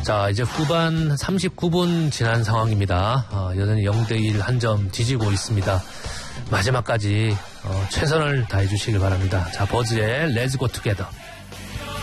자, 이제 후반 39분 지난 상황입니다. 여전히 0대1 한 점 뒤지고 있습니다. 마지막까지 최선을 다해 주시길 바랍니다. 자, 버즈의 Let's Go Together.